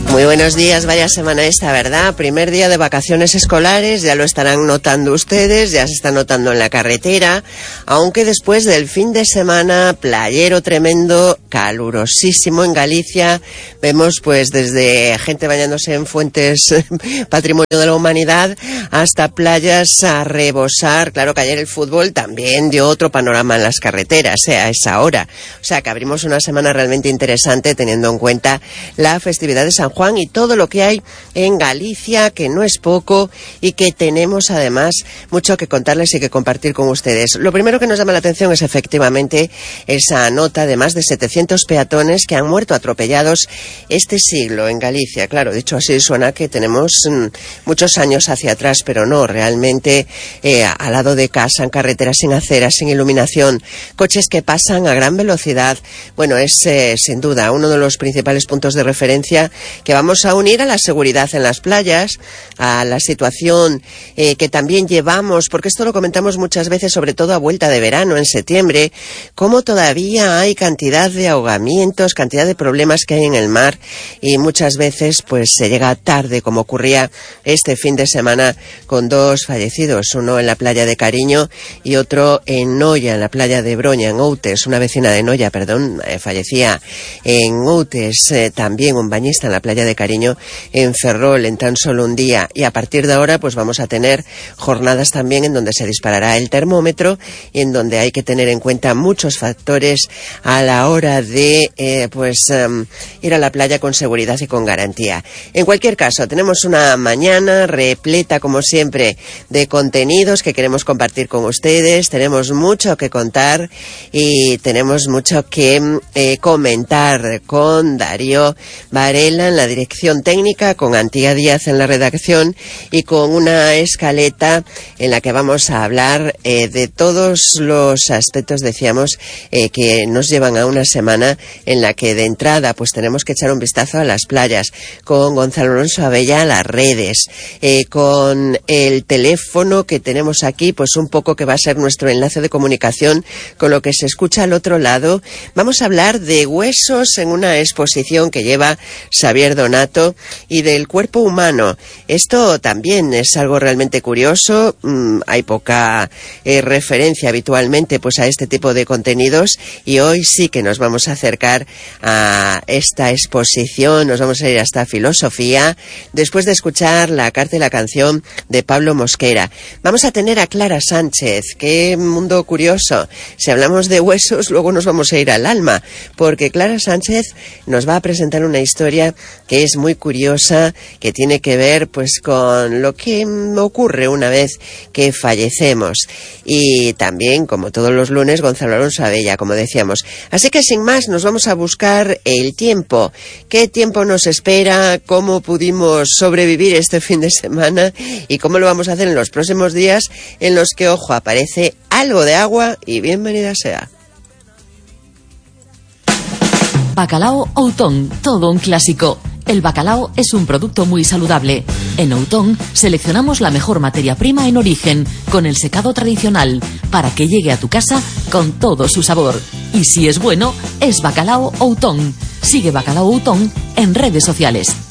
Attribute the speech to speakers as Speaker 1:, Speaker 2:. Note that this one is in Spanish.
Speaker 1: Muy buenos días, vaya semana esta, ¿verdad? Primer día de vacaciones escolares, ya lo estarán notando ustedes, ya se está notando en la carretera, aunque después del fin de semana playero tremendo, calurosísimo en Galicia, vemos pues desde gente bañándose en fuentes patrimonio de la humanidad hasta playas a rebosar. Claro que ayer el fútbol también dio otro panorama en las carreteras, a esa hora. O sea que abrimos una semana realmente interesante teniendo en cuenta la festividad de San Juan y todo lo que hay en Galicia, que no es poco y que tenemos además mucho que contarles y que compartir con ustedes. Lo primero que nos llama la atención es efectivamente esa nota de más de 700 peatones que han muerto atropellados este siglo en Galicia. Claro, dicho así suena que tenemos muchos años hacia atrás, pero no, realmente al lado de casa, en carreteras sin aceras, sin iluminación, coches que pasan a gran velocidad. Bueno, es sin duda uno de los principales puntos de referencia que vamos a unir a la seguridad en las playas, a la situación que también llevamos, porque esto lo comentamos muchas veces, sobre todo a vuelta de verano, en septiembre, cómo todavía hay cantidad de ahogamientos, cantidad de problemas que hay en el mar, y muchas veces pues se llega tarde, como ocurría este fin de semana con 2 fallecidos, uno en la playa de Cariño y otro en Noia, en la playa de Broña, en Outes. Una vecina de Noia, fallecía en Outes, también un bañista en la playa de Cariño en Ferrol en tan solo un día. Y a partir de ahora pues vamos a tener jornadas también en donde se disparará el termómetro y en donde hay que tener en cuenta muchos factores a la hora de ir a la playa con seguridad y con garantía. En cualquier caso, tenemos una mañana repleta como siempre de contenidos que queremos compartir con ustedes, tenemos mucho que contar y tenemos mucho que comentar con Darío Varela en la dirección técnica, con Antía Díaz en la redacción y con una escaleta en la que vamos a hablar de todos los aspectos, decíamos, que nos llevan a una semana en la que de entrada pues tenemos que echar un vistazo a las playas, con Gonzalo Alonso Abella a las redes, con el teléfono que tenemos aquí, pues un poco que va a ser nuestro enlace de comunicación con lo que se escucha al otro lado. Vamos a hablar de huesos en una exposición que lleva Xavier Donato y del cuerpo humano. Esto también es algo realmente curioso. Hay poca referencia habitualmente pues a este tipo de contenidos y hoy sí que nos vamos a acercar a esta exposición, nos vamos a ir hasta Filosofía después de escuchar la carta y la canción de Pablo Mosquera. Vamos a tener a Clara Sánchez. Qué mundo curioso. Si hablamos de huesos, luego nos vamos a ir al alma, porque Clara Sánchez nos va a presentar una historia que es muy curiosa, que tiene que ver pues con lo que ocurre una vez que fallecemos. Y también, como todos los lunes, Gonzalo Alonso Abella, como decíamos. Así que sin más, nos vamos a buscar el tiempo. ¿Qué tiempo nos espera? ¿Cómo pudimos sobrevivir este fin de semana? ¿Y cómo lo vamos a hacer en los próximos días en los que, ojo, aparece algo de agua? Y bienvenida sea.
Speaker 2: Bacalao Outón, todo un clásico. El bacalao es un producto muy saludable. En Outón seleccionamos la mejor materia prima en origen, con el secado tradicional, para que llegue a tu casa con todo su sabor. Y si es bueno, es Bacalao Outón. Sigue Bacalao Outón en redes sociales.